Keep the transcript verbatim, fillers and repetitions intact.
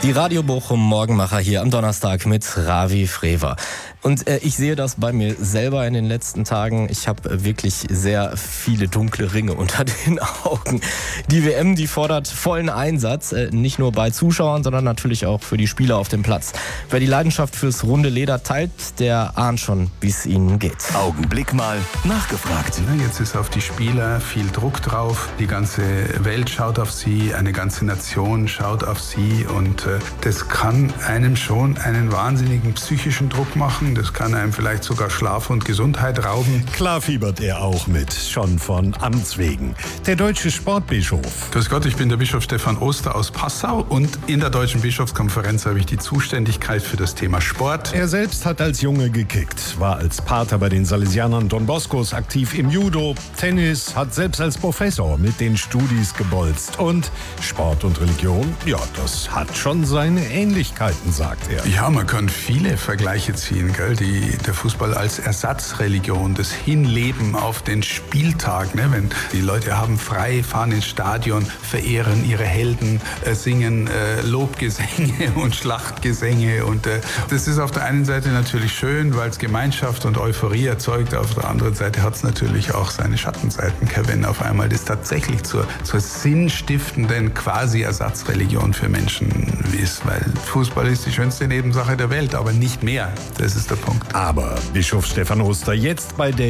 Die Radio Bochum Morgenmacher hier am Donnerstag mit Ravi Frewer. Und äh, ich sehe das bei mir selber in den letzten Tagen. Ich habe wirklich sehr viele dunkle Ringe unter den Augen. Die W M, die fordert vollen Einsatz, äh, nicht nur bei Zuschauern, sondern natürlich auch für die Spieler auf dem Platz. Wer die Leidenschaft fürs runde Leder teilt, der ahnt schon, wie es ihnen geht. Augenblick mal nachgefragt. Jetzt ist auf die Spieler viel Druck drauf. Die ganze Welt schaut auf sie, eine ganze Nation schaut auf sie und äh, das kann einem schon einen wahnsinnigen psychischen Druck machen. Das kann einem vielleicht sogar Schlaf und Gesundheit rauben. Klar fiebert er auch mit, schon von Amts wegen. Der deutsche Sportbischof. Grüß Gott, ich bin der Bischof Stefan Oster aus Passau und in der Deutschen Bischofskonferenz habe ich die Zuständigkeit für das Thema Sport. Er selbst hat als Junge gekickt, war als Pater bei den Salesianern Don Boscos aktiv im Judo, Tennis, hat selbst als Professor mit den Studis gebolzt. Und Sport und Religion, ja, das hat schon seine Ähnlichkeiten, sagt er. Ja, man kann viele Vergleiche ziehen, gell? Die, der Fußball als Ersatzreligion, das Hinleben auf den Spieltag, ne? Wenn die Leute haben frei, fahren ins Stadion, verehren ihre Helden, äh, singen äh, Lobgesänge und Schlachtgesänge und äh, das ist auf der einen Seite natürlich schön, weil es Gemeinschaft und Euphorie erzeugt, auf der anderen Seite hat es natürlich auch seine Schattenseiten, wenn auf einmal das tatsächlich zur, zur sinnstiftenden quasi Ersatzreligion für Menschen ist, weil Fußball ist die schönste Nebensache der Welt, aber nicht mehr. Das ist der Punkt. Aber Bischof Stefan Oster jetzt bei der